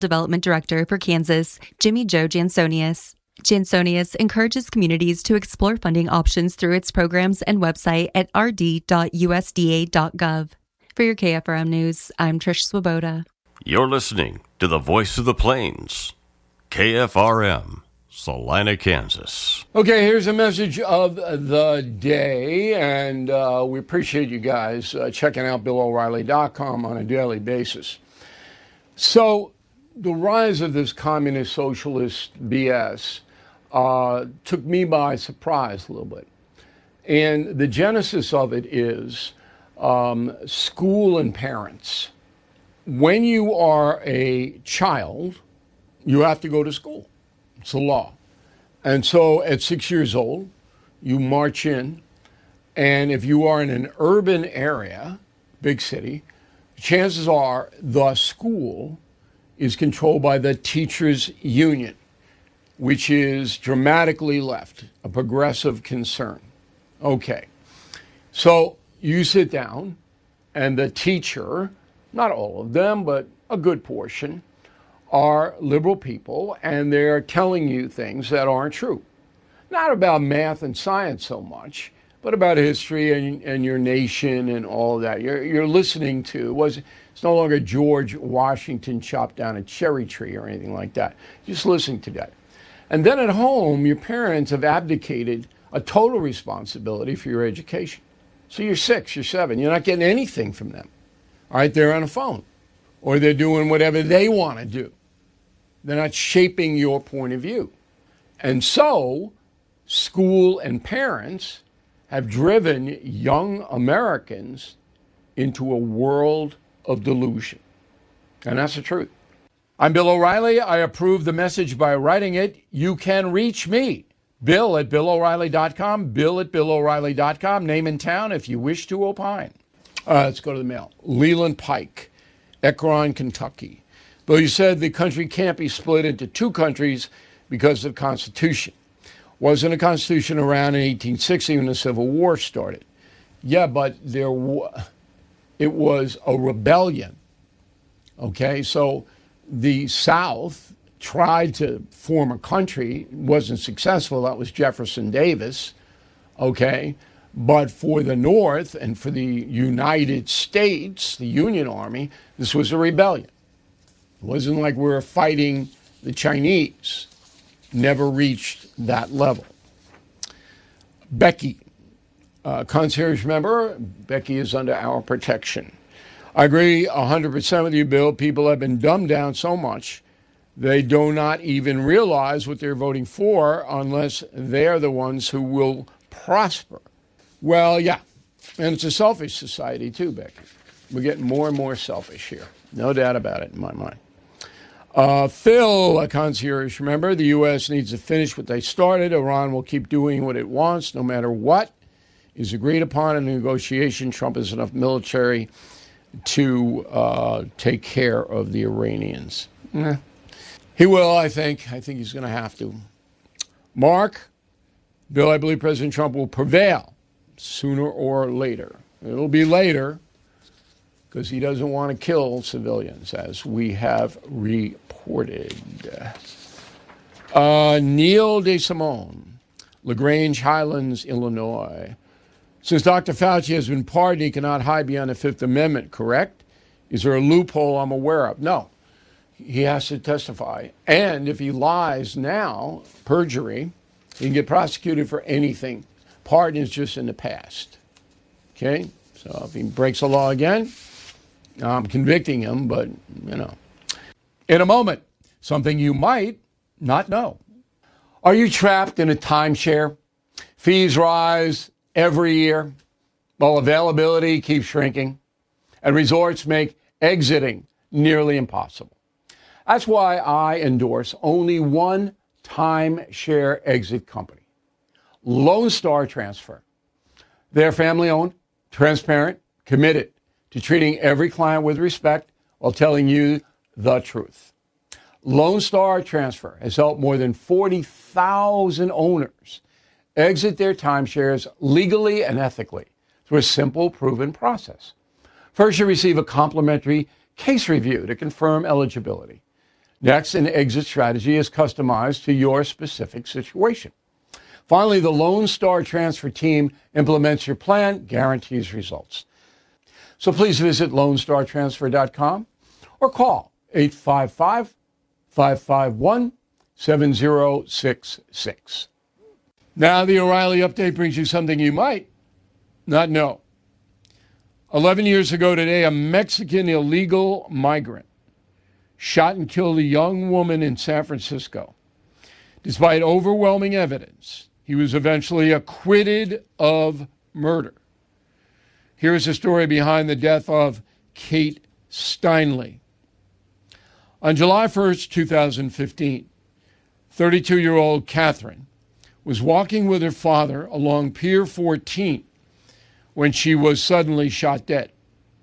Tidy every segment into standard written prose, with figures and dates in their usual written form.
Development Director for Kansas, Jimmy Joe Jansonius. Jansonius encourages communities to explore funding options through its programs and website at rd.usda.gov. For your KFRM News, I'm Trish Swoboda. You're listening to the Voice of the Plains, KFRM, Salina, Kansas. Okay, here's a message of the day, and we appreciate you guys checking out BillO'Reilly.com on a daily basis. So, the rise of this communist socialist BS took me by surprise a little bit. And the genesis of it is school and parents. When you are a child, you have to go to school. It's the law. And so at 6 years old, you march in. And if you are in an urban area, big city, chances are the school is controlled by the teachers' union, which is dramatically left, a progressive concern. Okay, so you sit down and the teacher, not all of them, but a good portion, are liberal people, and they're telling you things that aren't true. Not about math and science so much, but about history and your nation and all of that. You're listening to, it's no longer George Washington chopped down a cherry tree or anything like that. Just listening to that. And then at home, your parents have abdicated a total responsibility for your education. So you're 6, you're 7, you're not getting anything from them. All right, they're on a phone, or they're doing whatever they want to do. They're not shaping your point of view. And so school and parents have driven young Americans into a world of delusion. And that's the truth. I'm Bill O'Reilly. I approve the message by writing it. You can reach me, Bill at BillO'Reilly.com, Bill at BillO'Reilly.com, name and town if you wish to opine. Let's go to the mail. Leland Pike, Ekron, Kentucky. Bill, you said the country can't be split into two countries because of the Constitution. Wasn't a Constitution around in 1860 when the Civil War started? Yeah, but it was a rebellion. Okay, so the South tried to form a country, wasn't successful. That was Jefferson Davis. Okay, but for the North and for the United States, the Union Army, this was a rebellion. It wasn't like we were fighting the Chinese. Never reached that level. Becky, concierge member, Becky is under our protection. I agree 100% with you, Bill. People have been dumbed down so much, they do not even realize what they're voting for unless they're the ones who will prosper. Well, yeah, and it's a selfish society too, Becky. We're getting more and more selfish here. No doubt about it in my mind. Phil, a concierge, remember, the U.S. needs to finish what they started. Iran will keep doing what it wants, no matter what is agreed upon in the negotiation. Trump has enough military to take care of the Iranians. He will, I think. I think he's going to have to. Mark, Bill, I believe President Trump will prevail sooner or later. It'll be later, because he doesn't want to kill civilians, as we have reported. Neil DeSimone, LaGrange Highlands, Illinois. Since Dr. Fauci has been pardoned, he cannot hide behind the Fifth Amendment, correct? Is there a loophole I'm aware of? No. He has to testify. And if he lies now, perjury, he can get prosecuted for anything. Pardon is just in the past. Okay? So if he breaks the law again, I'm convicting him, but, you know. In a moment, something you might not know. Are you trapped in a timeshare? Fees rise every year while availability keeps shrinking, and resorts make exiting nearly impossible. That's why I endorse only one timeshare exit company, Lone Star Transfer. They're family-owned, transparent, committed to treating every client with respect while telling you the truth. Lone Star Transfer has helped more than 40,000 owners exit their timeshares legally and ethically through a simple, proven process. First, you receive a complimentary case review to confirm eligibility. Next, an exit strategy is customized to your specific situation. Finally, the Lone Star Transfer team implements your plan, guarantees results. So please visit LoneStarTransfer.com or call 855-551-7066. Now, the O'Reilly Update brings you something you might not know. 11 years ago today, a Mexican illegal migrant shot and killed a young woman in San Francisco. Despite overwhelming evidence, he was eventually acquitted of murder. Here's the story behind the death of Kate Steinle. On July 1st, 2015, 32-year-old Catherine was walking with her father along Pier 14 when she was suddenly shot dead.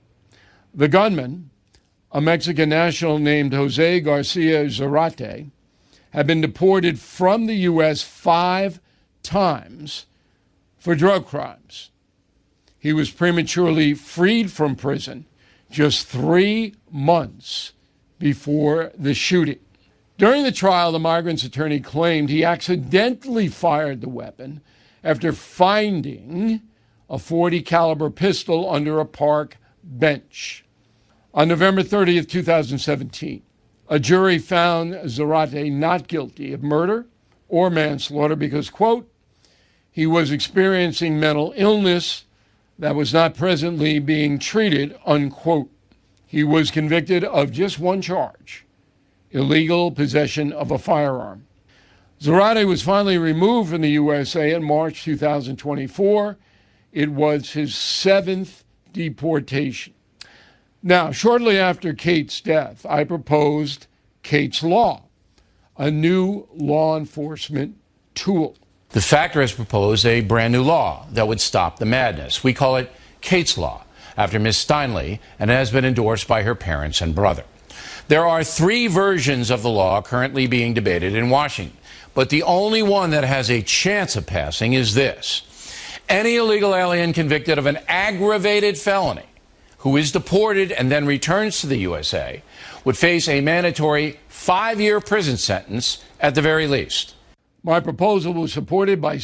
The gunman, a Mexican national named Jose Garcia Zarate, had been deported from the U.S. 5 times for drug crimes. He was prematurely freed from prison just 3 months before the shooting. During the trial, the migrant's attorney claimed he accidentally fired the weapon after finding a .40 caliber pistol under a park bench. On November 30th, 2017, a jury found Zarate not guilty of murder or manslaughter because, quote, he was experiencing mental illness that was not presently being treated, unquote. He was convicted of just one charge, illegal possession of a firearm. Zarate was finally removed from the USA in March 2024. It was his 7th deportation. Now, shortly after Kate's death, I proposed Kate's Law, a new law enforcement tool. The Factor has proposed a brand new law that would stop the madness. We call it Kate's Law, after Ms. Steinle, and it has been endorsed by her parents and brother. There are 3 versions of the law currently being debated in Washington, but the only one that has a chance of passing is this. Any illegal alien convicted of an aggravated felony who is deported and then returns to the USA would face a mandatory 5-year prison sentence at the very least. My proposal was supported by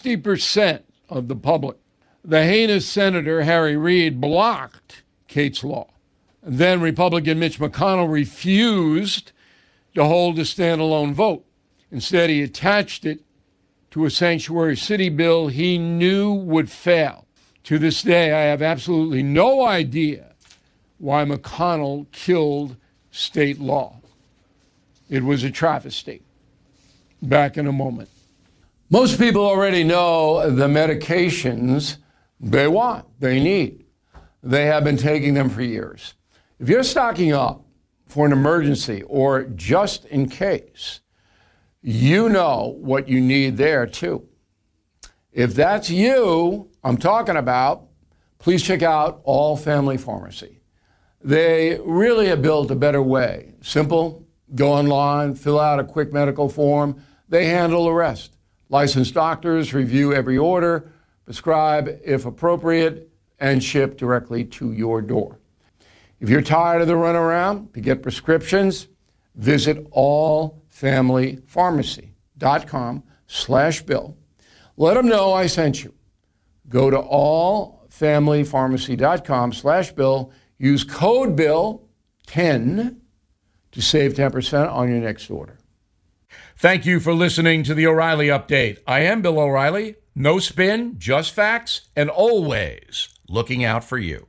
60% of the public. The heinous Senator Harry Reid blocked Kate's Law. Then Republican Mitch McConnell refused to hold a standalone vote. Instead, he attached it to a sanctuary city bill he knew would fail. To this day, I have absolutely no idea why McConnell killed state law. It was a travesty. Back in a moment. Most people already know the medications they want, they need. They have been taking them for years. If you're stocking up for an emergency or just in case, you know what you need there too. If that's you I'm talking about, please check out All Family Pharmacy. They really have built a better way. Simple, go online, fill out a quick medical form. They handle the rest. Licensed doctors review every order, prescribe if appropriate, and ship directly to your door. If you're tired of the runaround to get prescriptions, visit allfamilypharmacy.com/Bill. Let them know I sent you. Go to allfamilypharmacy.com/Bill. Use code BILL10 to save 10% on your next order. Thank you for listening to the O'Reilly Update. I am Bill O'Reilly. No spin, just facts, and always looking out for you.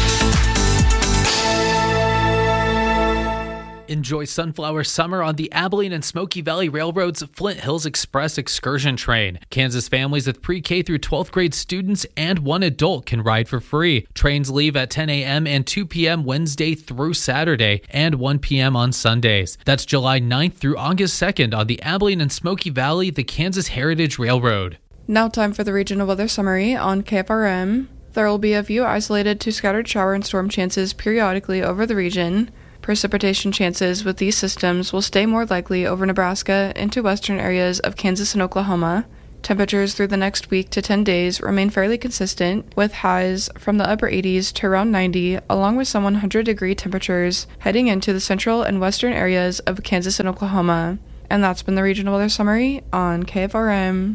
Enjoy Sunflower Summer on the Abilene and Smoky Valley Railroad's Flint Hills Express excursion train. Kansas families with pre-K through 12th grade students and one adult can ride for free. Trains leave at 10 a.m. and 2 p.m. Wednesday through Saturday and 1 p.m. on Sundays. That's July 9th through August 2nd on the Abilene and Smoky Valley, the Kansas Heritage Railroad. Now time for the regional weather summary on KFRM. There will be a few isolated to scattered shower and storm chances periodically over the region. Precipitation chances with these systems will stay more likely over Nebraska into western areas of Kansas and Oklahoma. Temperatures through the next week to 10 days remain fairly consistent, with highs from the upper 80s to around 90, along with some 100-degree temperatures heading into the central and western areas of Kansas and Oklahoma. And that's been the Regional Weather Summary on KFRM.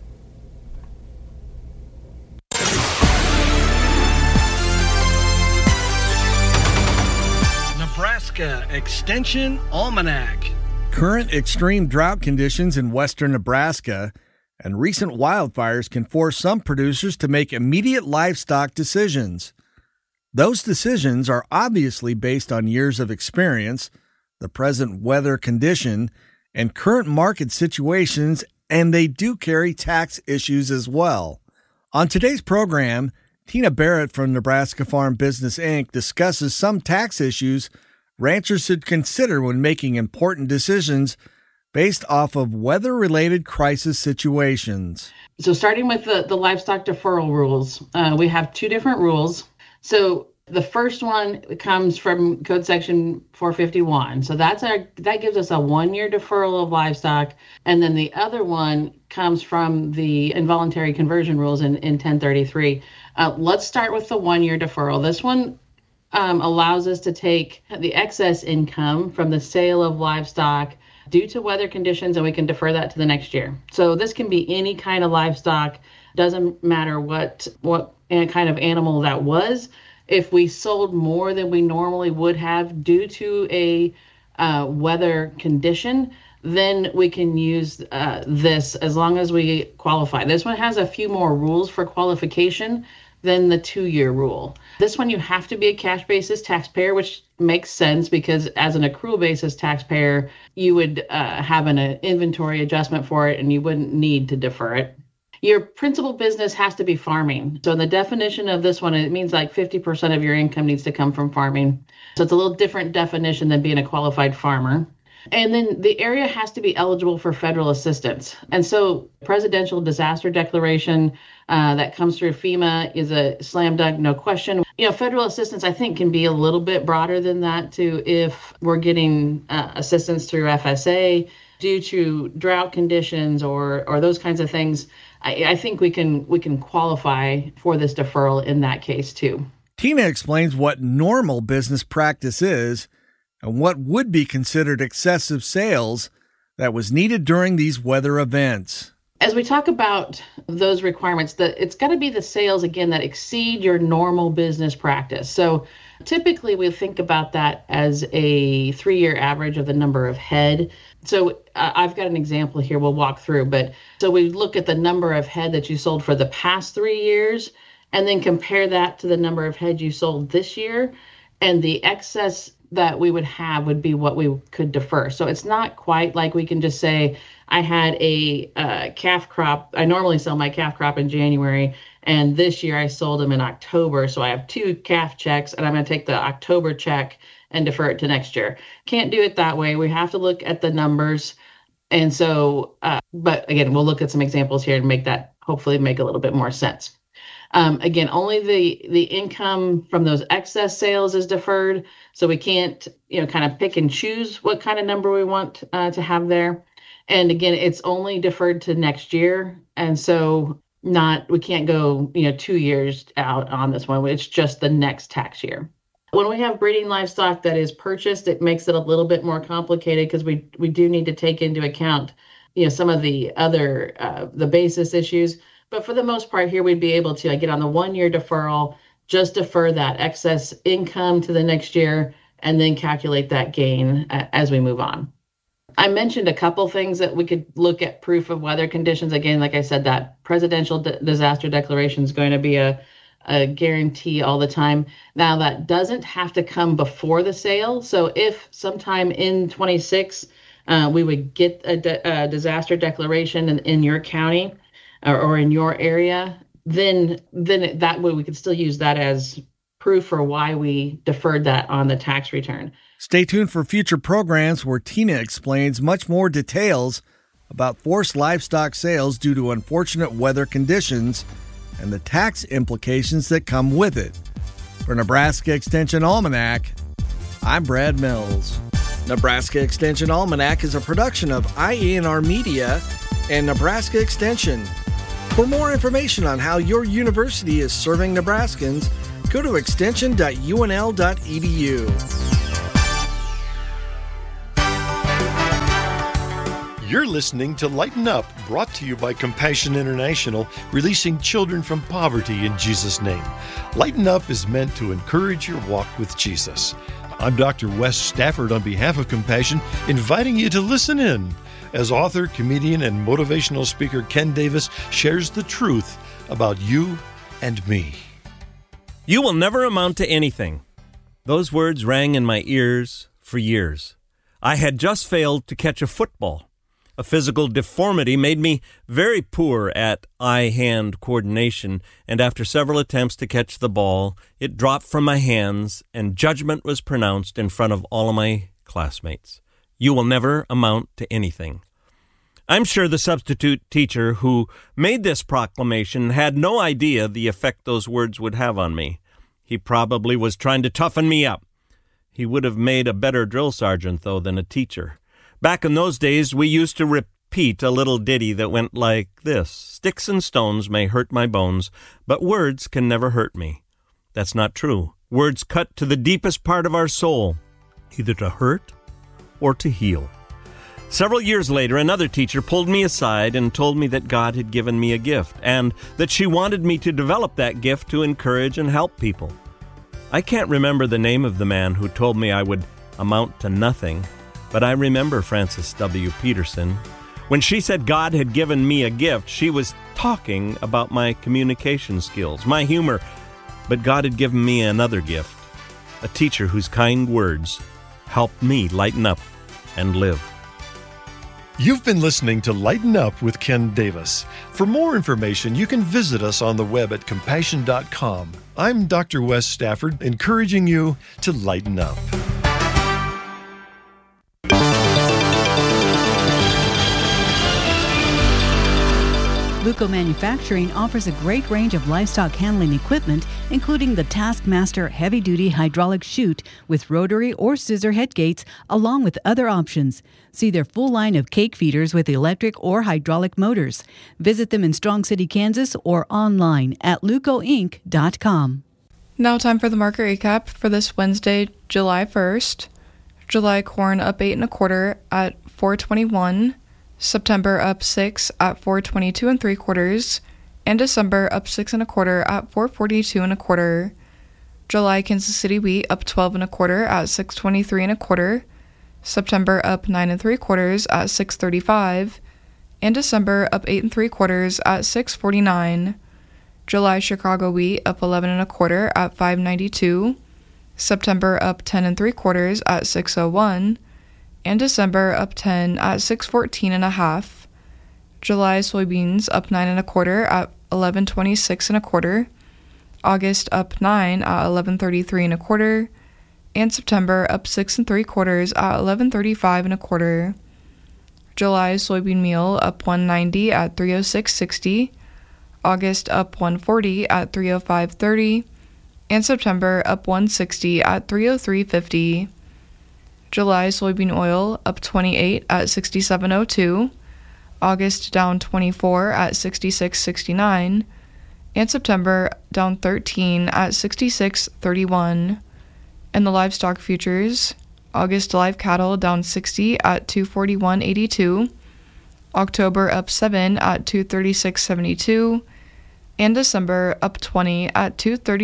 Nebraska Extension Almanac. Current extreme drought conditions in western Nebraska and recent wildfires can force some producers to make immediate livestock decisions. Those decisions are obviously based on years of experience, the present weather condition, and current market situations, and they do carry tax issues as well. On today's program, Tina Barrett from Nebraska Farm Business, Inc. discusses some tax issues ranchers should consider when making important decisions based off of weather-related crisis situations. So starting with the livestock deferral rules, we have two different rules. So the first one comes from Code Section 451. So that gives us a 1-year deferral of livestock. And then the other one comes from the involuntary conversion rules in 1033. Let's start with the 1-year deferral. This one allows us to take the excess income from the sale of livestock due to weather conditions, and we can defer that to the next year. So this can be any kind of livestock, doesn't matter what kind of animal that was. If we sold more than we normally would have due to a weather condition, then we can use this as long as we qualify. This one has a few more rules for qualification than the 2-year rule. This one, you have to be a cash basis taxpayer, which makes sense because as an accrual basis taxpayer, you would have an inventory adjustment for it and you wouldn't need to defer it. Your principal business has to be farming. So in the definition of this one, it means like 50% of your income needs to come from farming. So it's a little different definition than being a qualified farmer. And then the area has to be eligible for federal assistance. And so presidential disaster declaration that comes through FEMA is a slam dunk, no question. Federal assistance, I think, can be a little bit broader than that too if we're getting assistance through FSA due to drought conditions or those kinds of things. I think we can qualify for this deferral in that case too. Tina explains what normal business practice is and what would be considered excessive sales that was needed during these weather events. As we talk about those requirements, it's got to be the sales, again, that exceed your normal business practice. So typically we think about that as a 3-year average of the number of head. So I've got an example here we'll walk through. But so we look at the number of head that you sold for the past 3 years and then compare that to the number of head you sold this year. And the excess that we would have would be what we could defer. So it's not quite like we can just say, I had a calf crop. I normally sell my calf crop in January, and this year I sold them in October. So I have 2 calf checks, and I'm going to take the October check and defer it to next year. Can't do it that way. We have to look at the numbers. And so, but again, we'll look at some examples here and hopefully make a little bit more sense. Again, only the income from those excess sales is deferred. So we can't, kind of pick and choose what kind of number we want to have there. And again, it's only deferred to next year. And so we can't go, 2 years out on this one. It's just the next tax year. When we have breeding livestock that is purchased, it makes it a little bit more complicated because we do need to take into account, some of the other, the basis issues. But for the most part here, we'd be able to, again, on the 1-year deferral, just defer that excess income to the next year and then calculate that gain as we move on. I mentioned a couple things that we could look at proof of weather conditions. Again, like I said, that presidential disaster declaration is going to be a guarantee all the time. Now, that doesn't have to come before the sale. So if sometime in 26, we would get a disaster declaration in your county, or in your area, then that way we could still use that as proof for why we deferred that on the tax return. Stay tuned for future programs where Tina explains much more details about forced livestock sales due to unfortunate weather conditions and the tax implications that come with it. For Nebraska Extension Almanac, I'm Brad Mills. Nebraska Extension Almanac is a production of IENR Media and Nebraska Extension. For more information on how your university is serving Nebraskans, go to extension.unl.edu. You're listening to Lighten Up, brought to you by Compassion International, releasing children from poverty in Jesus' name. Lighten Up is meant to encourage your walk with Jesus. I'm Dr. Wes Stafford on behalf of Compassion, inviting you to listen in as author, comedian, and motivational speaker Ken Davis shares the truth about you and me. You will never amount to anything. Those words rang in my ears for years. I had just failed to catch a football. A physical deformity made me very poor at eye-hand coordination, and after several attempts to catch the ball, it dropped from my hands, and judgment was pronounced in front of all of my classmates. You will never amount to anything. I'm sure the substitute teacher who made this proclamation had no idea the effect those words would have on me. He probably was trying to toughen me up. He would have made a better drill sergeant, though, than a teacher. Back in those days, we used to repeat a little ditty that went like this: "Sticks and stones may hurt my bones, but words can never hurt me." That's not true. Words cut to the deepest part of our soul, either to hurt or to heal. Several years later, another teacher pulled me aside and told me that God had given me a gift, and that she wanted me to develop that gift to encourage and help people. I can't remember the name of the man who told me I would amount to nothing, but I remember Frances W. Peterson. When she said God had given me a gift, she was talking about my communication skills, my humor, but God had given me another gift, a teacher whose kind words helped me lighten up and live. You've been listening to Lighten Up with Ken Davis. For more information, you can visit us on the web at compassion.com. I'm Dr. Wes Stafford, encouraging you to lighten up. Luco Manufacturing offers a great range of livestock handling equipment, including the Taskmaster heavy-duty hydraulic chute with rotary or scissor head gates, along with other options. See their full line of cake feeders with electric or hydraulic motors. Visit them in Strong City, Kansas, or online at lucoinc.com. Now time for the market recap for this Wednesday, July 1st. July corn up 8 1/4 at $4.21. September up 6 at $4.22 3/4, and December up 6 1/4 at $4.42 1/4. July Kansas City wheat up 12 1/4 at $6.23 1/4. September up 9 3/4 at $6.35, and December up 8 3/4 at $6.49. July Chicago wheat up 11 1/4 at $5.92. September up 10 3/4 at $6.01. And December up 10 at $6.14 1/2. July soybeans up 9 1/4 at $11.26 1/4. August up 9 at $11.33 1/4. And September up 6 3/4 at $11.35 1/4. July soybean meal up $1.90 at $3.0660. August up $1.40 at $3.0530. And September up $1.60 at $3.0350. July soybean oil up 28 at $67.02, August down 24 at $66.69, and September down 13 at $66.31. And the livestock futures, August live cattle down 60 at $241.82, October up 7 at $236.72, and December up 20 at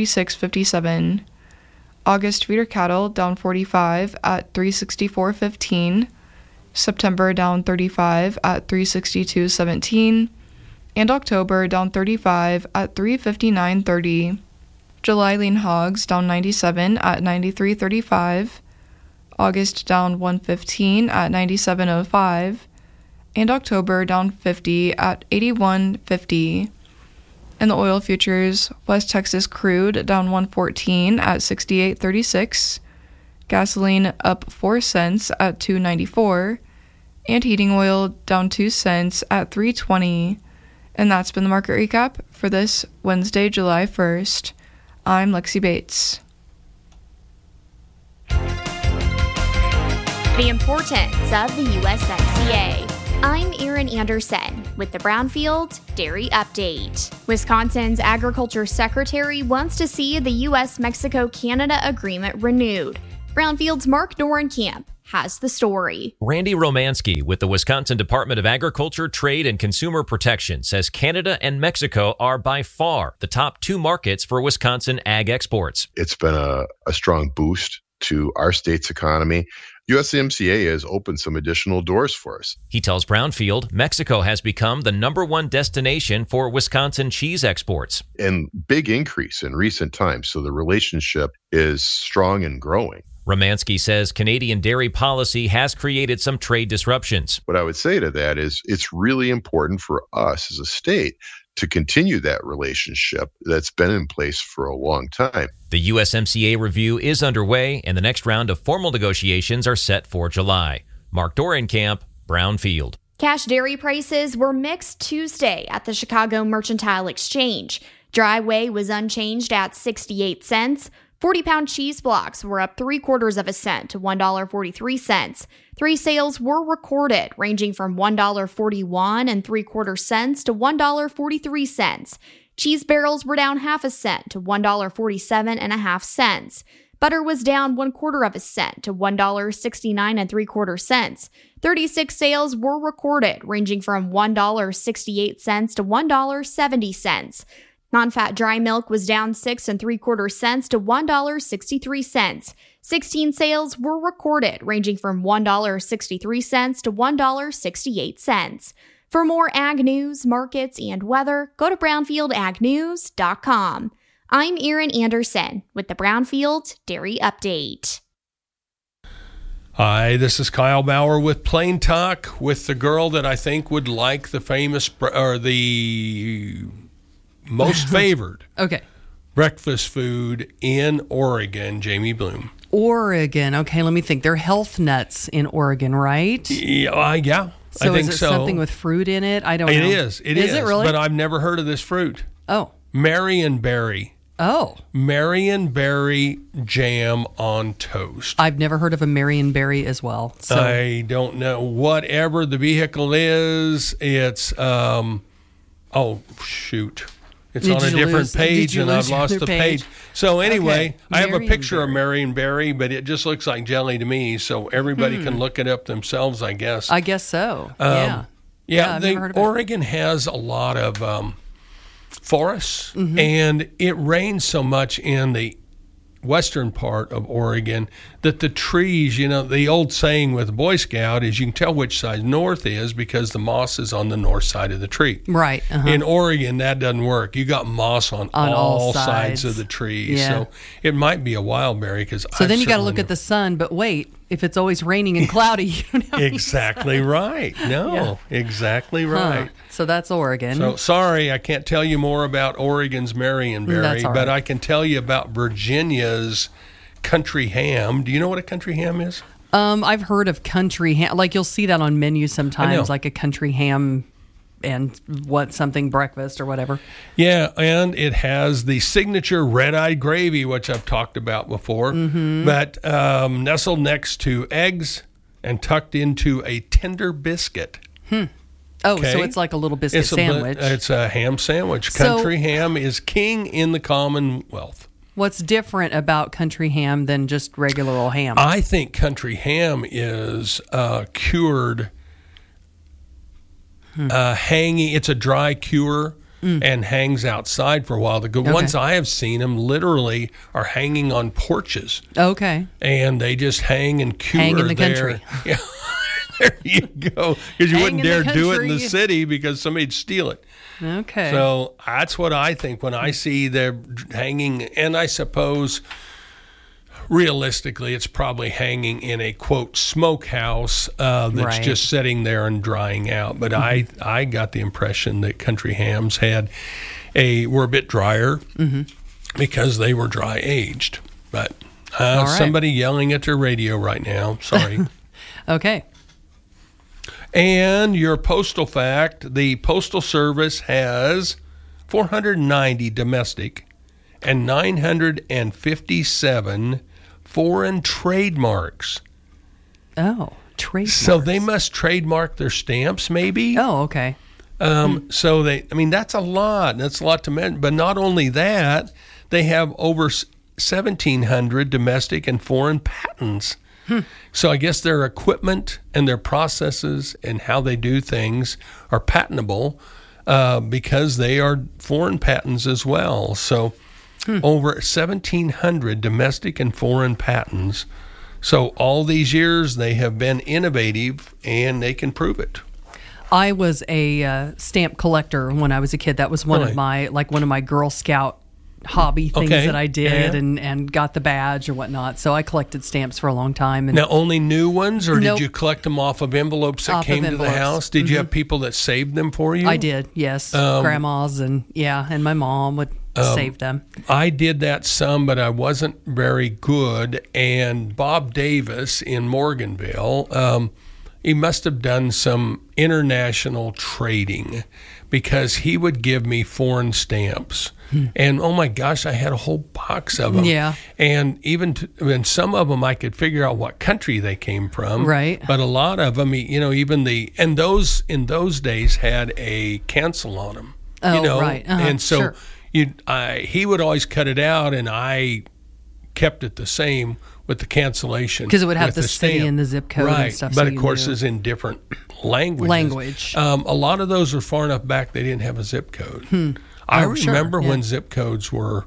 $236.57. August feeder cattle down 45 at $364.15, September down 35 at $362.17, and October down 35 at $359.30. July lean hogs down 97 at $93.35, August down 115 at $97.05, and October down 50 at $81.50. In the oil futures, West Texas crude down 114 at $68.36, gasoline up 4 cents at $2.94, and heating oil down 2 cents at $3.20. And that's been the market recap for this Wednesday, July 1st. I'm Lexi Bates. The importance of the USMCA. I'm Erin Anderson with the Brownfield Dairy Update. Wisconsin's Agriculture Secretary wants to see the U.S.-Mexico-Canada agreement renewed. Brownfield's Mark Dorenkamp has the story. Randy Romansky with the Wisconsin Department of Agriculture, Trade, and Consumer Protection says Canada and Mexico are by far the top two markets for Wisconsin ag exports. It's been a strong boost to our state's economy. USMCA has opened some additional doors for us. He tells Brownfield Mexico has become the #1 destination for Wisconsin cheese exports. And big increase in recent times, so the relationship is strong and growing. Romansky says Canadian dairy policy has created some trade disruptions. What I would say to that is it's really important for us as a state to continue that relationship that's been in place for a long time. The USMCA review is underway, and the next round of formal negotiations are set for July. Mark Dorenkamp, Brownfield. Cash dairy prices were mixed Tuesday at the Chicago Mercantile Exchange. Dry whey was unchanged at 68 cents. 40-pound cheese blocks were up 3/4 cent to $1.43. 3 sales were recorded, ranging from $1.41 3/4 to $1.43. Cheese barrels were down 1/2 cent to $1.47 1/2. Butter was down 1/4 cent to $1.69 3/4. 36 sales were recorded, ranging from $1.68 to $1.70. Non-fat dry milk was down 6 3/4 to $1.63. 16 sales were recorded, ranging from $1.63 to $1.68. For more ag news, markets, and weather, go to brownfieldagnews.com. I'm Erin Anderson with the Brownfield Dairy Update. Hi, this is Kyle Bauer with Plain Talk with the girl that I think would like the famous, or the most favored breakfast food in Oregon, Jamie Bloom. Oregon. Okay, let me think. They're health nuts in Oregon, right? Yeah. So I think is it so. Something with fruit in it? I don't know. It is. Is it really? But I've never heard of this fruit. Oh. Marionberry. Oh. Marionberry jam on toast. I've never heard of a Marionberry as well. So. I don't know. Whatever the vehicle is, it's, oh, shoot. It's on a different page, and I've lost the page. So anyway, I have a picture of Marionberry, but it just looks like jelly to me, so everybody can look it up themselves, I guess. I guess so. I've never heard of Oregon has a lot of forests, and it rains so much in the western part of Oregon that the trees, you know, the old saying with Boy Scout is you can tell which side north is because the moss is on the north side of the tree. Right. In Oregon, that doesn't work. You got moss on all sides of the tree. Yeah. So it might be a wild berry. Then you got to look at the sun, but wait, if it's always raining and cloudy, you don't have exactly right. No, exactly right. So that's Oregon. So sorry, I can't tell you more about Oregon's Marionberry, but I can tell you about Virginia's country ham. Do you know what a country ham is? I've heard of country ham. Like you'll see that on menus sometimes, like a country ham and something breakfast or whatever. Yeah, and it has the signature red-eyed gravy, which I've talked about before, but nestled next to eggs and tucked into a tender biscuit. Oh, so it's like a little biscuit sandwich. It's a ham sandwich. Country ham is king in the Commonwealth. What's different about country ham than just regular old ham? I think country ham is cured, hanging. It's a dry cure and hangs outside for a while. The good ones I have seen them literally are hanging on porches. Okay. And they just hang and cure hang in the country. Yeah. There you go. Because you wouldn't dare do it in the city because somebody'd steal it. Okay. So that's what I think when I see they're hanging. And I suppose, realistically, it's probably hanging in a, quote, smokehouse that's just sitting there and drying out. But I got the impression that country hams were a bit drier because they were dry aged. But somebody yelling at their radio right now. Sorry. Okay. And your postal fact, the Postal Service has 490 domestic and 957 foreign trademarks. Oh. Trademarks. So they must trademark their stamps, maybe. Oh, okay. So that's a lot. That's a lot to mention. But not only that, they have over 1,700 domestic and foreign patents. So I guess their equipment and their processes and how they do things are patentable because they are foreign patents as well. So over 1,700 domestic and foreign patents. So all these years they have been innovative and they can prove it. I was a stamp collector when I was a kid. That was one of my Girl Scout hobby things that I did and got the badge or whatnot. So I collected stamps for a long time. And now, only new ones, or did you collect them off of envelopes that came to the house? Did you have people that saved them for you? I did, yes. Grandmas and my mom would save them. I did that some, but I wasn't very good. And Bob Davis in Morganville, he must have done some international trading because he would give me foreign stamps. And oh my gosh, I had a whole box of them. Yeah. And and some of them I could figure out what country they came from. Right. But a lot of them, those in those days had a cancel on them. Oh, right. And so sure. He would always cut it out, and I kept it the same with the cancellation. Because it would have the stamp. city and the zip code right. and stuff. But so of course, it's in different languages. A lot of those were far enough back they didn't have a zip code. I remember when zip codes were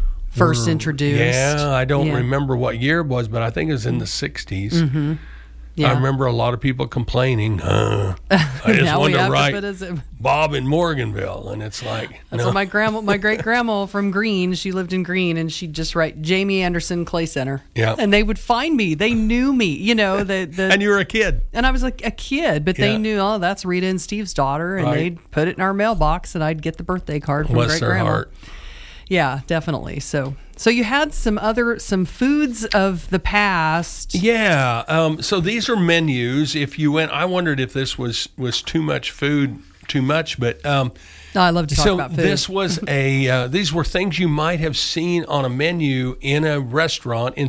first introduced. Yeah, I don't remember what year it was, but I think it was in the 60s. Mm-hmm. Yeah. I remember a lot of people complaining, I just wanted to write Bob in Morganville. And it's like, that's what my great grandma from Greene, she lived in Greene, and she'd just write Jamie Anderson Clay Center. Yeah. And they would find me. They knew me, and you were a kid. And I was like a kid, but they knew, that's Rita and Steve's daughter. And they'd put it in our mailbox, and I'd get the birthday card from Bless great their grandma. heart. Yeah, definitely. So you had some foods of the past. Yeah. So these are menus. If you went, I wondered if this was too much food, but I love to talk about food. This was these were things you might have seen on a menu in a restaurant in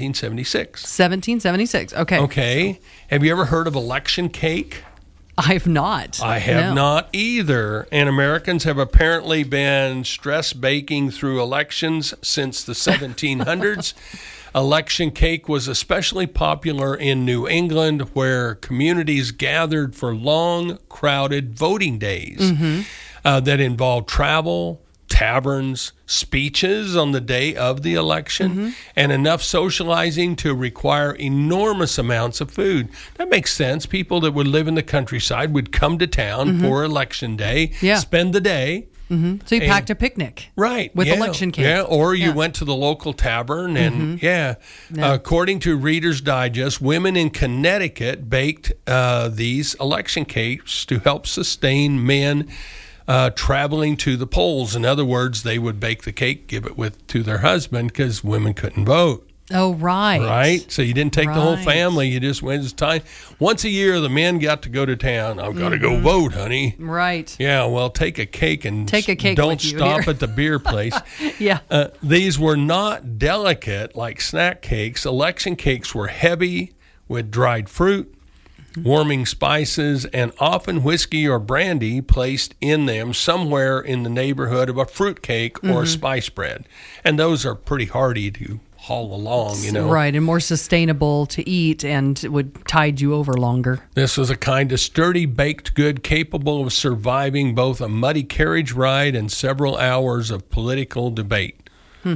1776. 1776. Okay. Okay. Have you ever heard of election cake? I have not. I have not either. And Americans have apparently been stress baking through elections since the 1700s. Election cake was especially popular in New England, where communities gathered for long, crowded voting days that involved travel, taverns, speeches on the day of the election, and enough socializing to require enormous amounts of food. That makes sense. People that would live in the countryside would come to town for election day, spend the day. So you packed a picnic. Right. With election cake. Yeah, or you went to the local tavern and, according to Reader's Digest, women in Connecticut baked these election cakes to help sustain men traveling to the polls. In other words, they would bake the cake, give it to their husband because women couldn't vote. Oh, right. Right? So you didn't take the whole family. You just went. It's time. Once a year, the men got to go to town. I've got to go vote, honey. Right. Yeah, well, take a cake and with don't you stop here. at the beer place. Yeah. These were not delicate like snack cakes. Election cakes were heavy with dried fruit, warming spices, and often whiskey or brandy placed in them somewhere in the neighborhood of a fruit cake or a spice bread. And those are pretty hardy to haul along, Right, and more sustainable to eat and would tide you over longer. This was a kind of sturdy baked good capable of surviving both a muddy carriage ride and several hours of political debate.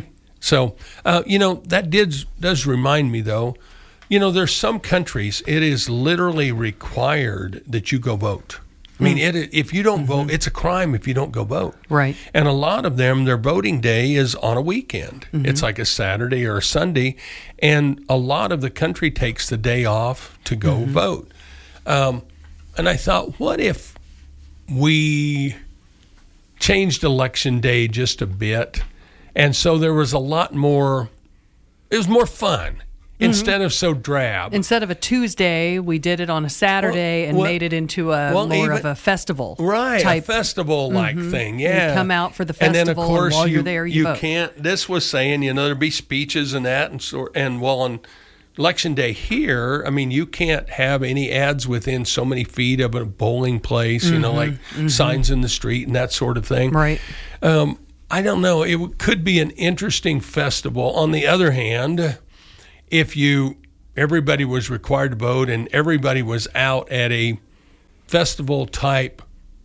So, that does remind me, though, there's some countries it is literally required that you go vote. I mean, if you don't vote, it's a crime if you don't go vote. Right. And a lot of them, their voting day is on a weekend. It's like a Saturday or a Sunday. And a lot of the country takes the day off to go vote. And I thought, what if we changed election day just a bit? And so there was a lot more, it was more fun. Instead of so drab. Instead of a Tuesday, we did it on a Saturday and made it into more of a festival. Right, type. A festival-like thing, yeah. You come out for the festival, and then, of course, while you're there, you vote. Can't, this was saying, there'd be speeches and that, on Election day here, I mean, you can't have any ads within so many feet of a bowling place, you know, like signs in the street and that sort of thing. Right. I don't know. It could be an interesting festival. On the other hand, if everybody was required to vote and everybody was out at a festival type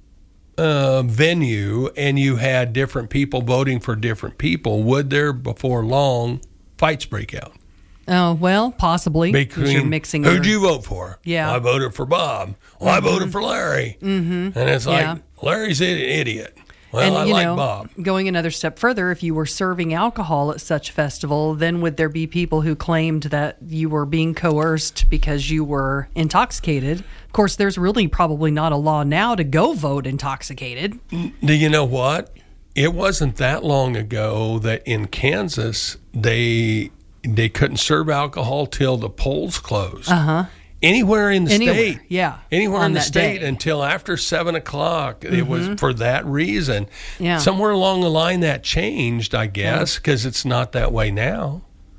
venue and you had different people voting for different people, would there before long fights break out? Oh, well, possibly. Because you're mixing. Who'd you vote for? Yeah. I voted for Bob. Well, I voted for Larry. And it's like, Larry's an idiot. Well, I like Bob. Going another step further, if you were serving alcohol at such a festival, then would there be people who claimed that you were being coerced because you were intoxicated? Of course, there's really probably not a law now to go vote intoxicated. Do you know what? It wasn't that long ago that in Kansas, they couldn't serve alcohol till the polls closed. Anywhere in the state. Yeah. Anywhere in the state until after 7 o'clock. It was for that reason. Yeah. Somewhere along the line that changed, I guess, because it's not that way now.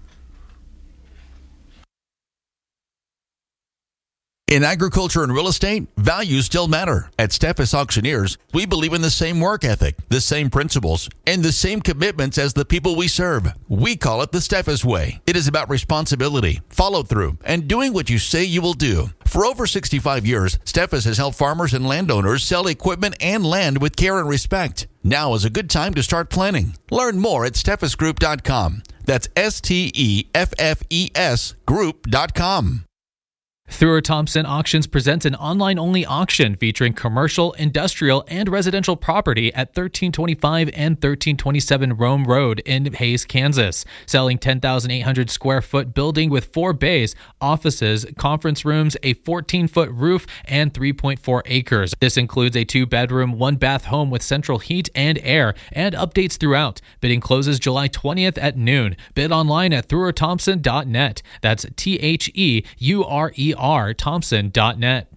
In agriculture and real estate, values still matter. At Steffes Auctioneers, we believe in the same work ethic, the same principles, and the same commitments as the people we serve. We call it the Steffes Way. It is about responsibility, follow-through, and doing what you say you will do. For over 65 years, Steffes has helped farmers and landowners sell equipment and land with care and respect. Now is a good time to start planning. Learn more at steffesgroup.com. That's STEFFES group.com. Thrower Thompson Auctions presents an online-only auction featuring commercial, industrial, and residential property at 1325 and 1327 Rome Road in Hays, Kansas. Selling 10,800 square foot building with 4 bays, offices, conference rooms, a 14-foot roof, and 3.4 acres. This includes a 2-bedroom, 1-bath home with central heat and air, and updates throughout. Bidding closes July 20th at noon. Bid online at threwerthompson.net. That's THEURER Thompson.net.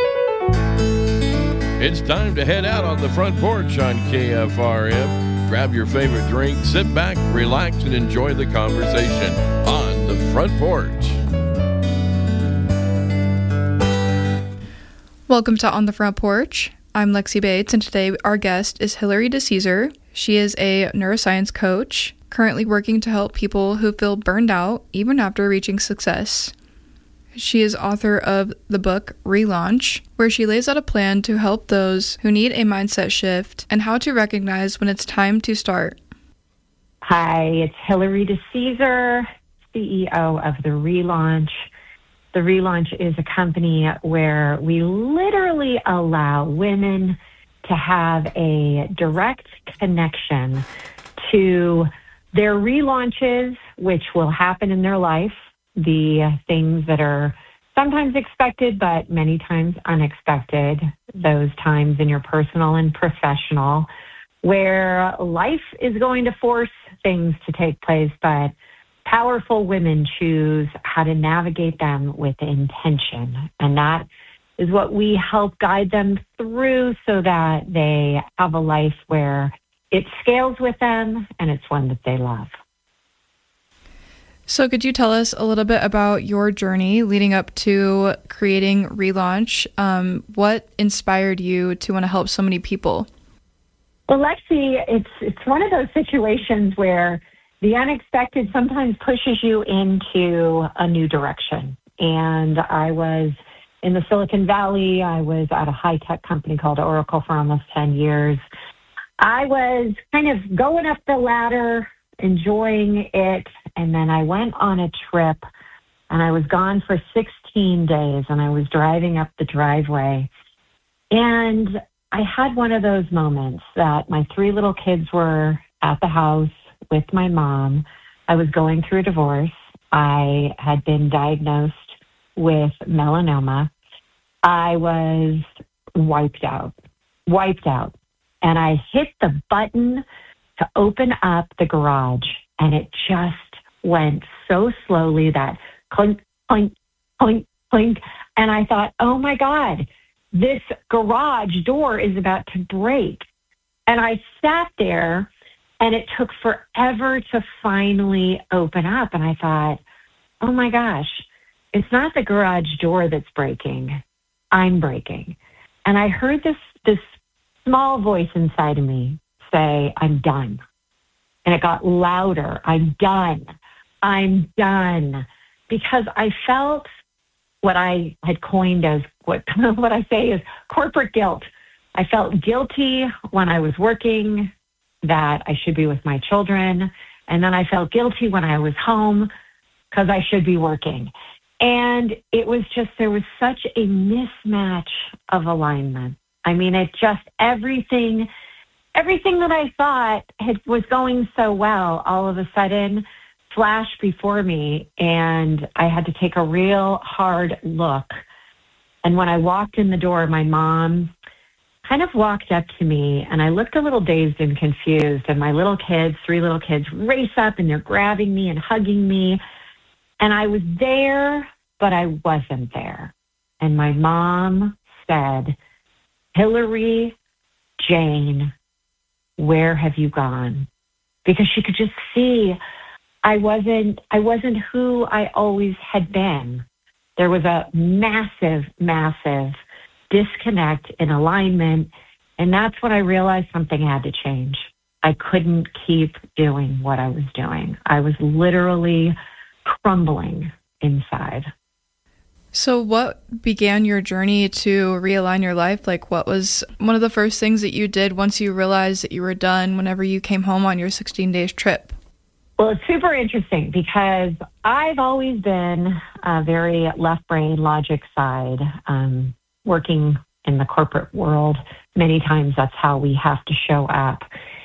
It's time to head out on the front porch on KFRM. Grab your favorite drink, sit back, relax, and enjoy the conversation on the front porch. Welcome to On the Front Porch. I'm Lexi Bates, and today our guest is Hilary DeCesar. She is a neuroscience coach, currently working to help people who feel burned out even after reaching success. She is author of the book Relaunch, where she lays out a plan to help those who need a mindset shift and how to recognize when it's time to start. Hi, it's Hilary DeCesar, CEO of the Relaunch. The Relaunch is a company where we literally allow women to have a direct connection to their relaunches, which will happen in their life. The things that are sometimes expected, but many times unexpected, those times in your personal and professional, where life is going to force things to take place, but powerful women choose how to navigate them with intention. And that is what we help guide them through so that they have a life where it scales with them and it's one that they love. So could you tell us a little bit about your journey leading up to creating Relaunch? What inspired you to want to help so many people? Well, Lexi, it's one of those situations where the unexpected sometimes pushes you into a new direction. And I was in the Silicon Valley. I was at a high-tech company called Oracle for almost 10 years. I was kind of going up the ladder, enjoying it, and then I went on a trip, and I was gone for 16 days, and I was driving up the driveway, and I had one of those moments that my 3 little kids were at the house with my mom. I was going through a divorce. I had been diagnosed with melanoma. I was wiped out. And I hit the button to open up the garage, and it just went so slowly, that clink, clink, clink, clink. And I thought, oh my God, this garage door is about to break. And I sat there, and it took forever to finally open up. And I thought, oh my gosh, it's not the garage door that's breaking. I'm breaking. And I heard this small voice inside of me say, I'm done. And it got louder. I'm done. I'm done. Because I felt what I had coined as what I say is corporate guilt. I felt guilty when I was working that I should be with my children. And then I felt guilty when I was home because I should be working. And it was just, there was such a mismatch of alignment. I mean, it just, everything that I thought was going so well, all of a sudden flashed before me, and I had to take a real hard look. And when I walked in the door, my mom kind of walked up to me, and I looked a little dazed and confused, and my little kids, 3 little kids, race up, and they're grabbing me and hugging me. And I was there, but I wasn't there. And my mom said, Hillary Jane, where have you gone? Because she could just see I wasn't who I always had been. There was a massive, massive disconnect in alignment. And that's when I realized something had to change. I couldn't keep doing what I was doing. I was literally crumbling inside. So what began your journey to realign your life? Like, what was one of the first things that you did once you realized that you were done whenever you came home on your 16-day trip? Well, it's super interesting because I've always been a very left brain logic side, working in the corporate world. Many times that's how we have to show up.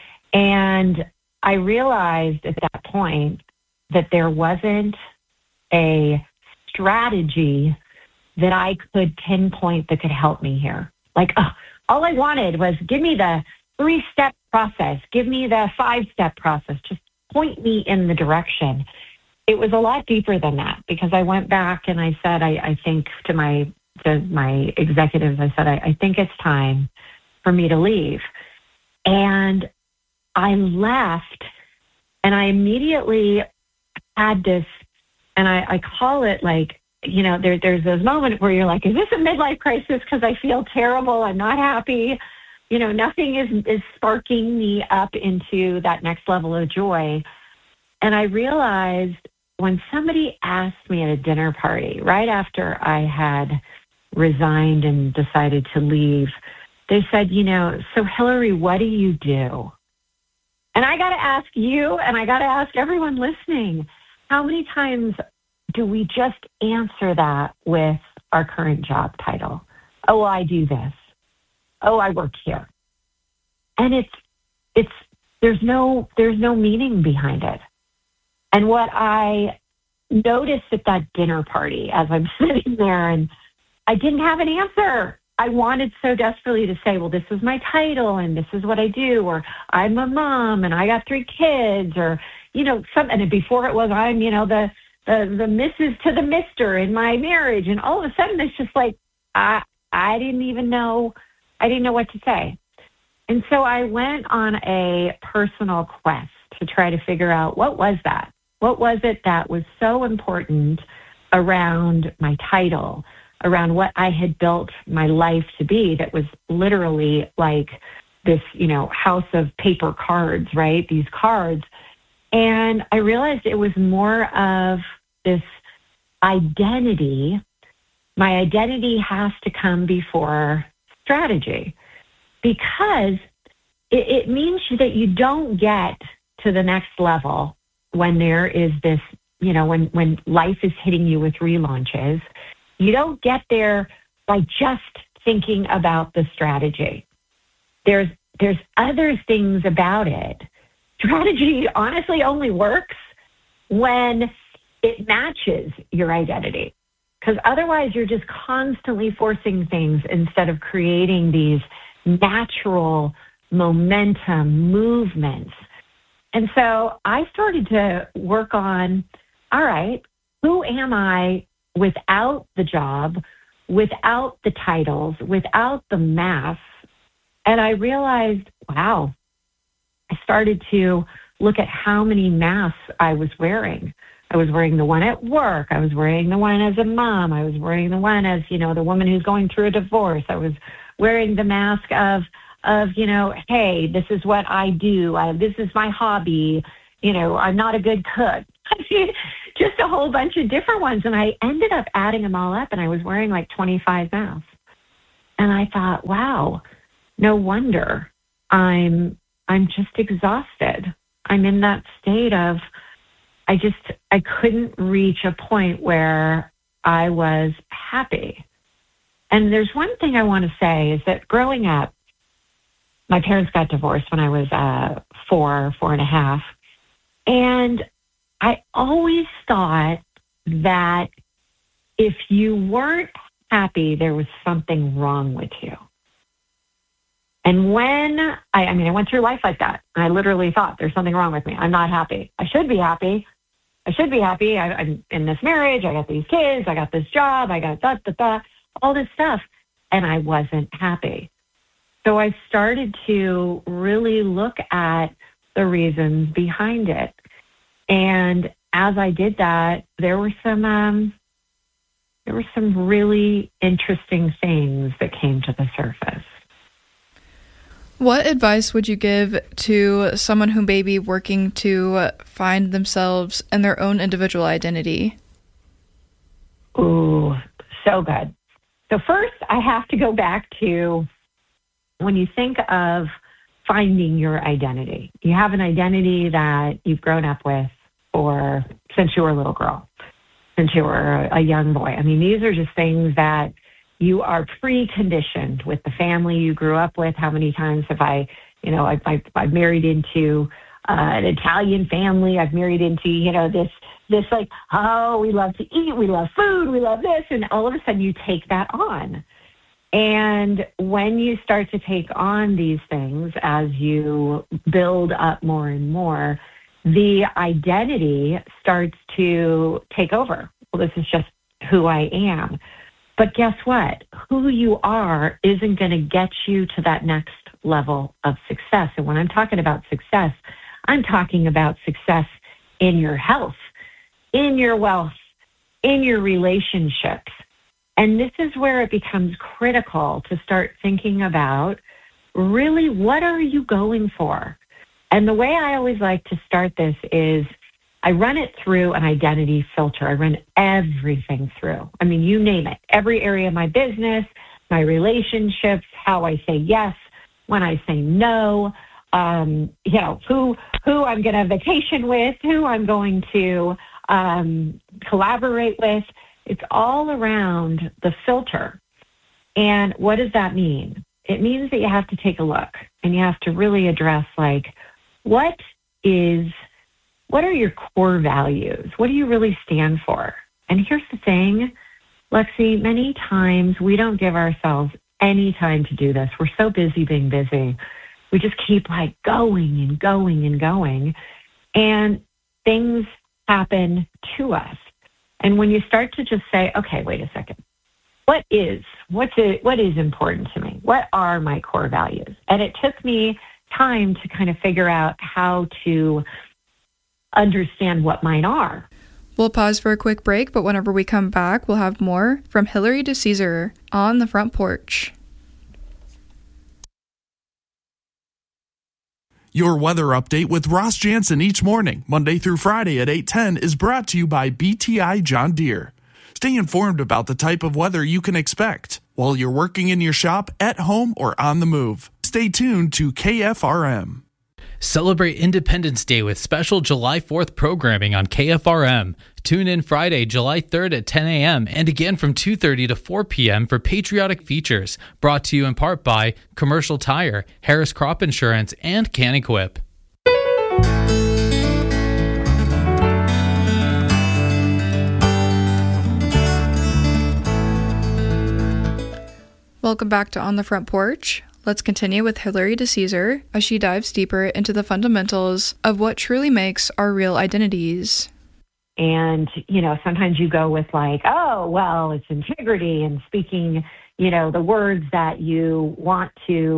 And I realized at that point that there wasn't a strategy that I could pinpoint that could help me here. Like, all I wanted was give me the 3-step process, give me the 5-step process, just point me in the direction. It was a lot deeper than that because I went back and I said, I think to my executives, I said, I think it's time for me to leave. And I left, and I immediately had this, and I call it like, you know, there's this moment where you're like, is this a midlife crisis? Because I feel terrible. I'm not happy. You know, nothing is sparking me up into that next level of joy. And I realized when somebody asked me at a dinner party, right after I had resigned and decided to leave, they said, you know, so Hillary, what do you do? And I got to ask you, and I got to ask everyone listening, how many times do we just answer that with our current job title? Oh, I do this. Oh, I work here. And there's no meaning behind it. And what I noticed at that dinner party as I'm sitting there, and I didn't have an answer. I wanted so desperately to say, well, this is my title and this is what I do, or I'm a mom and I got 3 kids, or, you know, something. And before it was, I'm, you know, the Mrs. to the Mr. in my marriage. And all of a sudden it's just like, I didn't know what to say. And so I went on a personal quest to try to figure out what was that? What was it that was so important around my title, around what I had built my life to be, that was literally like this, you know, house of paper cards, right? These cards. And I realized it was more of this identity. My identity has to come before strategy, because it means that you don't get to the next level when there is this, you know, when life is hitting you with relaunches. You don't get there by just thinking about the strategy. There's other things about it. Strategy honestly only works when it matches your identity, because otherwise you're just constantly forcing things instead of creating these natural momentum movements. And so I started to work on, all right, who am I without the job, without the titles, without the mass? And I realized, wow, I started to look at how many masks I was wearing. I was wearing the one at work. I was wearing the one as a mom. I was wearing the one as, the woman who's going through a divorce. I was wearing the mask of, hey, this is what I do. This is my hobby. I'm not a good cook. Just a whole bunch of different ones. And I ended up adding them all up, and I was wearing like 25 masks. And I thought, wow, no wonder I'm just exhausted. I'm in that state of, I couldn't reach a point where I was happy. And there's one thing I want to say is that growing up, my parents got divorced when I was 4.5. And I always thought that if you weren't happy, there was something wrong with you. And when I went through life like that. I literally thought there's something wrong with me. I'm not happy. I should be happy. I'm in this marriage. I got these kids. I got this job. I got all this stuff. And I wasn't happy. So I started to really look at the reasons behind it. And as I did that, there were some really interesting things that came to the surface. What advice would you give to someone who may be working to find themselves and their own individual identity? Ooh, so good. So first, I have to go back to when you think of finding your identity. You have an identity that you've grown up with since you were a little girl, since you were a young boy. I mean, these are just things that you are preconditioned with the family you grew up with. How many times have I've married into an Italian family. I've married into, this like, oh, we love to eat, we love food, we love this. And all of a sudden you take that on. And when you start to take on these things, as you build up more and more, the identity starts to take over. Well, this is just who I am. But guess what? Who you are isn't going to get you to that next level of success. And when I'm talking about success, I'm talking about success in your health, in your wealth, in your relationships. And this is where it becomes critical to start thinking about really, what are you going for? And the way I always like to start this is I run it through an identity filter. I run everything through. I mean, you name it. Every area of my business, my relationships, how I say yes, when I say no, who I'm going to vacation with, who I'm going to collaborate with. It's all around the filter. And what does that mean? It means that you have to take a look and you have to really address, like, what are your core values? What do you really stand for? And here's the thing, Lexi, many times we don't give ourselves any time to do this. We're so busy being busy. We just keep like going and going and going. And things happen to us. And when you start to just say, okay, wait a second, what is important to me? What are my core values? And it took me time to kind of figure out how to understand what mine are. We'll pause for a quick break, but whenever we come back, we'll have more from Hillary DeCesar on the Front Porch. Your weather update with Ross Jansen each morning, Monday through Friday at 8:10, is brought to you by BTI John Deere. Stay informed about the type of weather you can expect while you're working in your shop, at home, or on the move. Stay tuned to KFRM. Celebrate Independence Day with special July 4th programming on KFRM. Tune in Friday, July 3rd at 10 a.m. and again from 2:30 to 4 p.m. for patriotic features. Brought to you in part by Commercial Tire, Harris Crop Insurance, and CanEquip. Welcome back to On the Front Porch. Let's continue with Hillary DeCesar as she dives deeper into the fundamentals of what truly makes our real identities. And, sometimes you go with like, oh, well, it's integrity and speaking, the words that you want to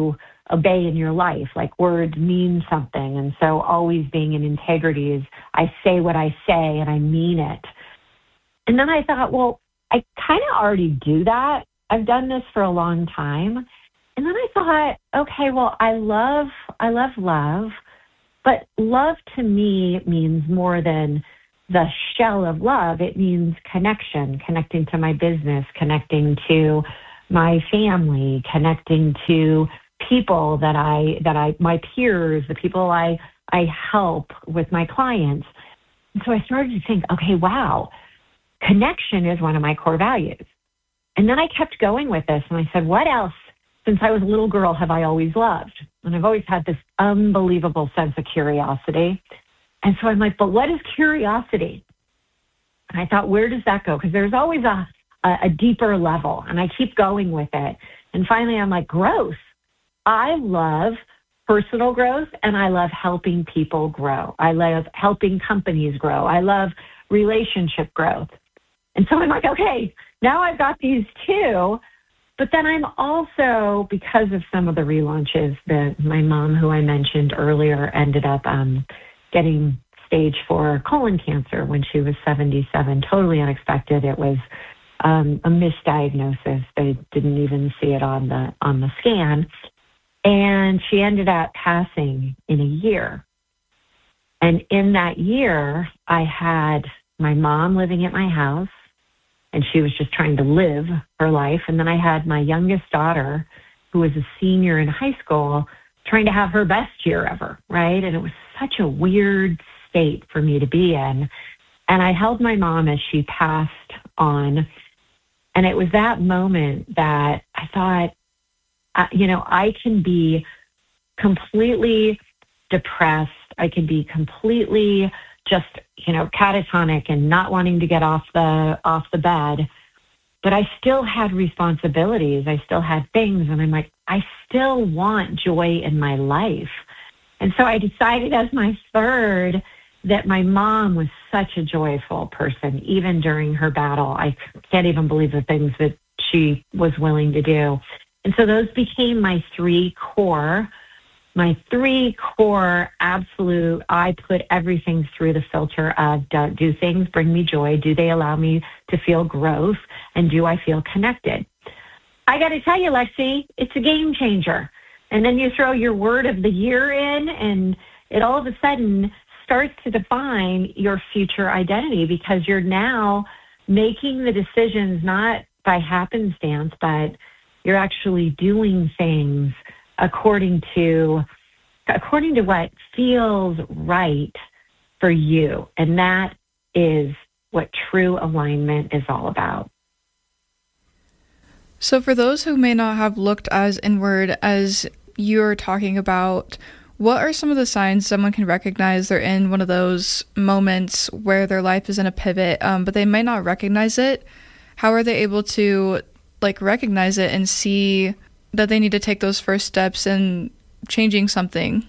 obey in your life. Like words mean something. And so always being in integrity is I say what I say and I mean it. And then I thought, well, I kind of already do that. I've done this for a long time. And then I thought, okay, well, I love love, but love to me means more than the shell of love. It means connection, connecting to my business, connecting to my family, connecting to people that I my peers, the people I help with my clients. And so I started to think, okay, wow, connection is one of my core values. And then I kept going with this, and I said, what else, since I was a little girl, have I always loved? And I've always had this unbelievable sense of curiosity. And so I'm like, but what is curiosity? And I thought, where does that go? Because there's always a deeper level, and I keep going with it. And finally, I'm like, growth. I love personal growth, and I love helping people grow. I love helping companies grow. I love relationship growth. And so I'm like, okay, now I've got these two, but then I'm also, because of some of the relaunches, my mom, who I mentioned earlier, ended up getting stage 4 colon cancer when she was 77. Totally unexpected. It was a misdiagnosis. They didn't even see it on the scan. And she ended up passing in a year. And in that year, I had my mom living at my house, and she was just trying to live her life. And then I had my youngest daughter, who was a senior in high school, trying to have her best year ever, right? And it was such a weird state for me to be in. And I held my mom as she passed on. And it was that moment that I thought, I can be completely depressed. I can be completely just, catatonic and not wanting to get off the bed. But I still had responsibilities. I still had things. And I'm like, I still want joy in my life. And so I decided as my third that my mom was such a joyful person, even during her battle. I can't even believe the things that she was willing to do. And so those became my three core absolute. I put everything through the filter of, do things bring me joy? Do they allow me to feel growth? And do I feel connected? I got to tell you, Lexi, it's a game changer. And then you throw your word of the year in, and it all of a sudden starts to define your future identity, because you're now making the decisions not by happenstance, but you're actually doing things according to what feels right for you. And that is what true alignment is all about. So for those who may not have looked as inward as you're talking about, what are some of the signs someone can recognize they're in one of those moments where their life is in a pivot, but they might not recognize it? How are they able to recognize it and see that they need to take those first steps in changing something?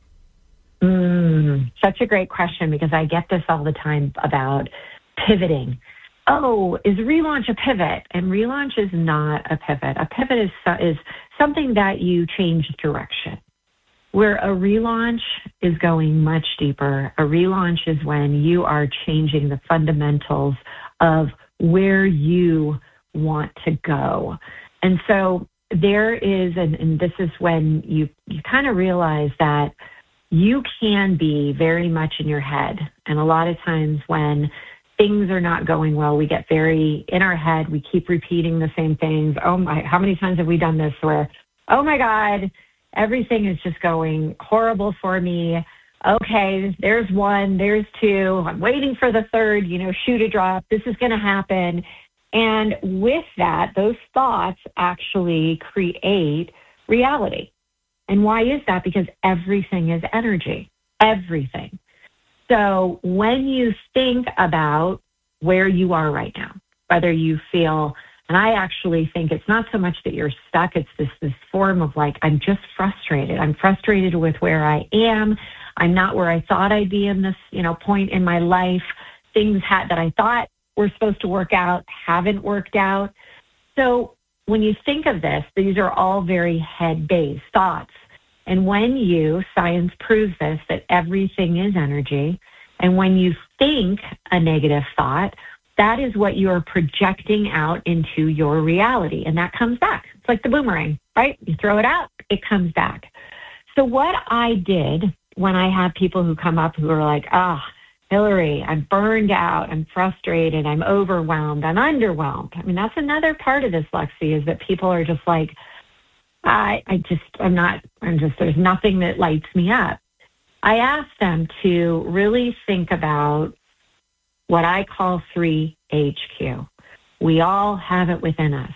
Such a great question, because I get this all the time about pivoting. Oh, is relaunch a pivot? And relaunch is not a pivot. A pivot is something that you change direction, where a relaunch is going much deeper. A relaunch is when you are changing the fundamentals of where you want to go. And so there is, and this is when you kind of realize that you can be very much in your head. And a lot of times when things are not going well, we get very in our head. We keep repeating the same things. Oh my, how many times have we done this where, oh my God, everything is just going horrible for me. Okay, there's one, there's two. I'm waiting for the third, shoe to drop. This is going to happen. And with that, those thoughts actually create reality. And why is that? Because everything is energy, everything. So when you think about where you are right now, whether you feel, and I actually think it's not so much that you're stuck, it's this form of I'm just frustrated. I'm frustrated with where I am. I'm not where I thought I'd be in this, point in my life. Things that I thought were supposed to work out haven't worked out. So when you think of this, these are all very head-based thoughts. And when science proves this, that everything is energy, and when you think a negative thought, that is what you are projecting out into your reality, and that comes back. It's like the boomerang, right? You throw it out, it comes back. So what I did when I have people who come up who are like, Hillary, I'm burned out, I'm frustrated, I'm overwhelmed, I'm underwhelmed. I mean, that's another part of this, Lexi, is that people are just like, there's nothing that lights me up. I ask them to really think about what I call 3HQ. We all have it within us.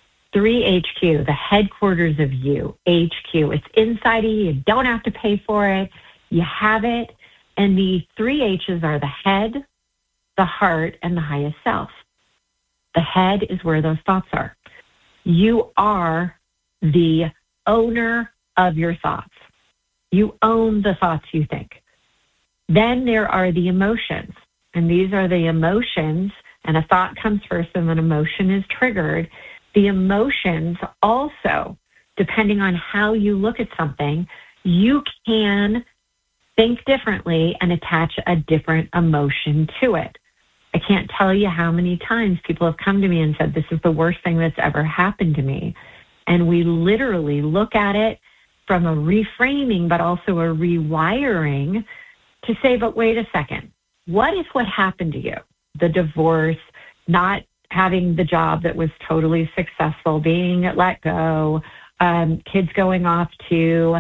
3HQ, the headquarters of you, HQ. It's inside of you. You don't have to pay for it. You have it. And the 3 H's are the head, the heart, and the highest self. The head is where those thoughts are. You are the owner of your thoughts. You own the thoughts you think. Then there are the emotions. And these are the emotions, and a thought comes first and an emotion is triggered. The emotions also, depending on how you look at something, you can think differently and attach a different emotion to it. I can't tell you how many times people have come to me and said, this is the worst thing that's ever happened to me. And we literally look at it from a reframing, but also a rewiring to say, but wait a second. What if what happened to you, the divorce, not having the job that was totally successful, being let go, kids going off to,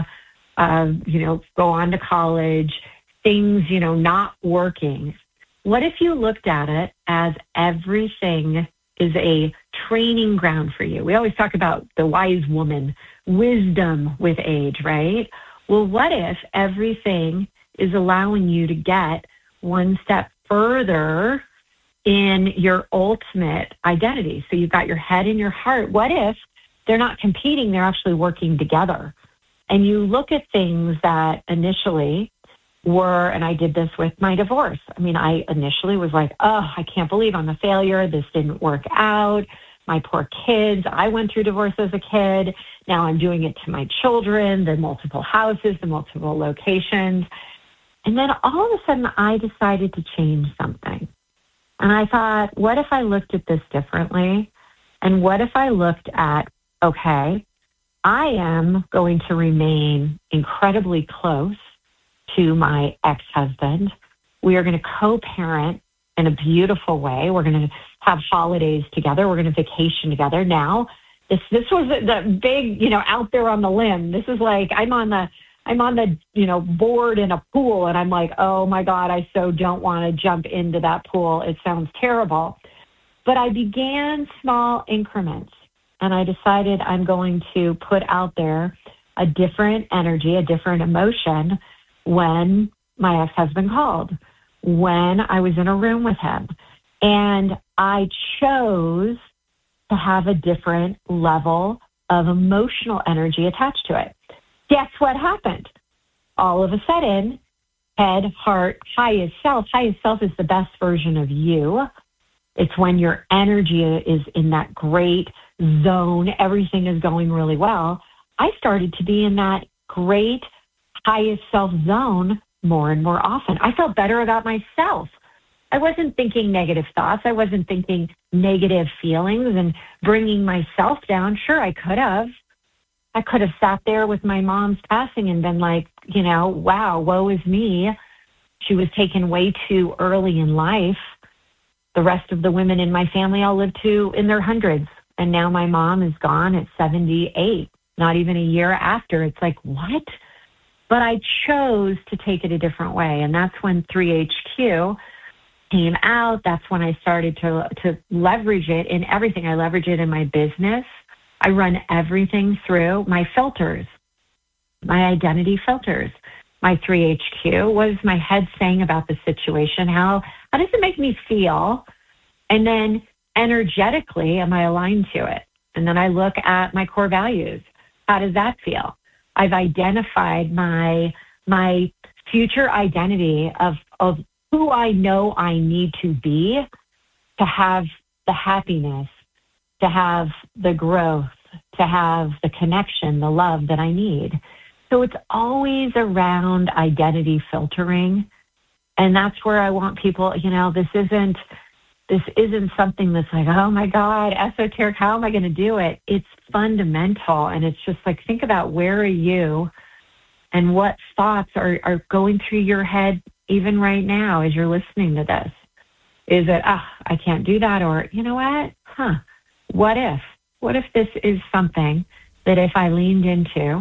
go on to college, things, not working. What if you looked at it as everything is a training ground for you? We always talk about the wise woman, wisdom with age, right? Well, what if everything is allowing you to get one step further in your ultimate identity? So you've got your head and your heart. What if they're not competing, they're actually working together? And you look at things that initially were, and I did this with my divorce. I mean, I initially was like, I can't believe I'm a failure. This didn't work out. My poor kids. I went through divorce as a kid. Now I'm doing it to my children, the multiple houses, the multiple locations. And then all of a sudden I decided to change something. And I thought, what if I looked at this differently? And what if I looked at, okay, I am going to remain incredibly close to my ex-husband. We are going to co-parent in a beautiful way. We're going to have holidays together. We're going to vacation together. Now, this was the big, out there on the limb. This is like I'm on the board in a pool, and I'm like, oh my God, I so don't want to jump into that pool. It sounds terrible. But I began small increments, and I decided I'm going to put out there a different energy, a different emotion when my ex-husband called, when I was in a room with him. And I chose to have a different level of emotional energy attached to it. Guess what happened? All of a sudden, head, heart, highest self. Highest self is the best version of you. It's when your energy is in that great zone, everything is going really well. I started to be in that great highest self zone more and more often. I felt better about myself. I wasn't thinking negative thoughts. I wasn't thinking negative feelings and bringing myself down. Sure, I could have. I could have sat there with my mom's passing and been like, wow, woe is me. She was taken way too early in life. The rest of the women in my family all lived to in their hundreds. And now my mom is gone at 78, not even a year after. It's like, what? But I chose to take it a different way. And that's when 3HQ came out. That's when I started to leverage it in everything. I leverage it in my business. I run everything through my filters, my identity filters. My 3HQ was my head saying about the situation. How does it make me feel? And then energetically, am I aligned to it? And then I look at my core values. How does that feel? I've identified my future identity of who I know I need to be to have the happiness, to have the growth, to have the connection, the love that I need. So it's always around identity filtering. And that's where I want people, this isn't something that's like, oh my God, esoteric, how am I going to do it? It's fundamental. And it's just like, think about where are you and what thoughts are going through your head even right now as you're listening to this. Is it, I can't do that? Or, you know what? What if this is something that if I leaned into